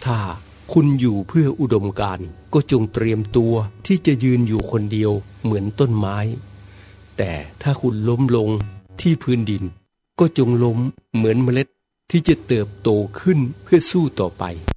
ถ้าคุณอยู่เพื่ออุดมการณ์ก็จงเตรียมตัวที่จะยืนอยู่คนเดียวเหมือนต้นไม้แต่ถ้าคุณล้มลงที่พื้นดินก็จงล้มเหมือนเมล็ดที่จะเติบโตขึ้นเพื่อสู้ต่อไป